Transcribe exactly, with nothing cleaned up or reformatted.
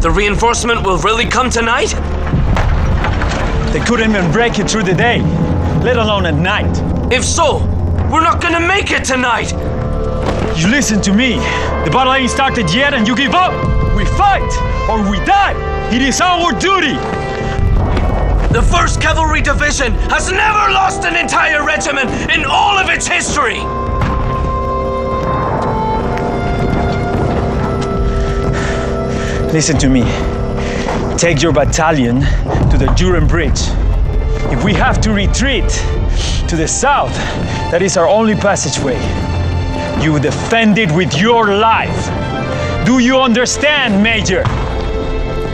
The reinforcement will really come tonight? They couldn't even break it through the day, let alone at night. If so, we're not gonna make it tonight! You listen to me. The battle ain't started yet and you give up. We fight or we die. It is our duty. The first Cavalry Division has never lost an entire regiment in all of its history! Listen to me. Take your battalion to the Durand Bridge. If we have to retreat to the south, that is our only passageway. You defend it with your life. Do you understand, Major?